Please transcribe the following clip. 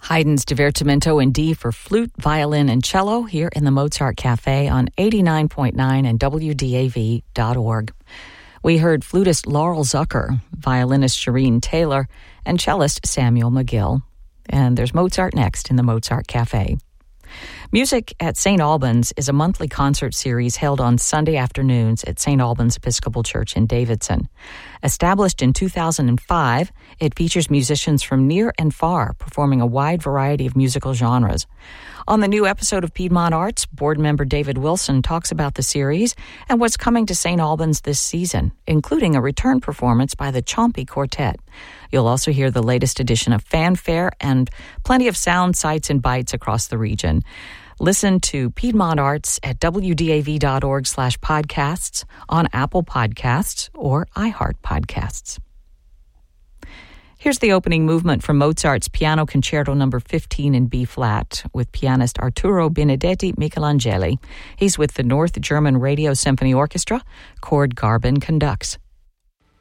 Haydn's Divertimento in D for flute, violin, and cello here in the Mozart Cafe on 89.9 and WDAV.org. We heard flutist Laurel Zucker, violinist Shireen Taylor, and cellist Samuel McGill. And there's Mozart next in the Mozart Cafe. Music at St. Albans is a monthly concert series held on Sunday afternoons at St. Albans Episcopal Church in Davidson. Established in 2005, it features musicians from near and far performing a wide variety of musical genres. On the new episode of Piedmont Arts, board member David Wilson talks about the series and what's coming to St. Albans this season, including a return performance by the Chompy Quartet. You'll also hear the latest edition of Fanfare and plenty of sound sights and bites across the region. Listen to Piedmont Arts at wdav.org/podcasts, on Apple Podcasts or iHeart Podcasts. Here's the opening movement from Mozart's Piano Concerto No. 15 in B-flat with pianist Arturo Benedetti Michelangeli. He's with the North German Radio Symphony Orchestra. Cord Garben conducts.